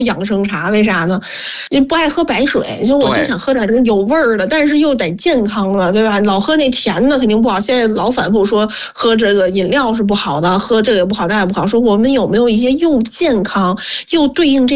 养生茶，为啥呢？就不爱喝白水，我就想喝点这个有味儿的，但是又得健康的，对吧？老喝那甜的肯定不好。现在老反复说喝这个饮料是不好的，喝这个也不好，那也不好。说我们有没有一些又健康又对应这